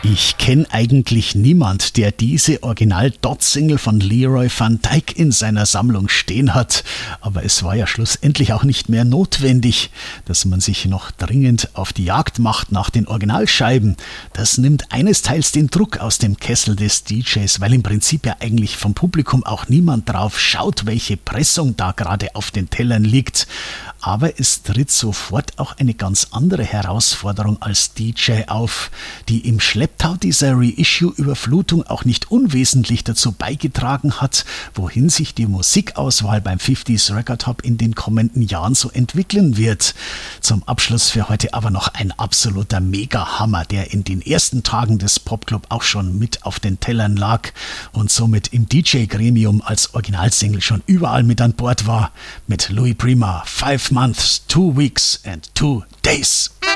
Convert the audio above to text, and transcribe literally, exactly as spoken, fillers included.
Ich kenne eigentlich niemand, der diese Original-Dot-Single von Leroy Van Dyke in seiner Sammlung stehen hat. Aber es war ja schlussendlich auch nicht mehr notwendig, dass man sich noch dringend auf die Jagd macht nach den Originalscheiben. Das nimmt einesteils den Druck aus dem Kessel des D Js, weil im Prinzip ja eigentlich vom Publikum auch niemand drauf schaut, welche Pressung da gerade auf den Tellern liegt. Aber es tritt sofort auch eine ganz andere Herausforderung als D J auf, die im Schlepptau dieser Reissue-Überflutung auch nicht unwesentlich dazu beigetragen hat, wohin sich die Musikauswahl beim fünfziger Record Hop in den kommenden Jahren so entwickeln wird. Zum Abschluss für heute aber noch ein absoluter Mega-Hammer, der in den ersten Tagen des Popclub auch schon mit auf den Tellern lag und somit im D J-Gremium als Originalsingle schon überall mit an Bord war, mit Louis Prima, Five Months, Two Weeks and Two Days.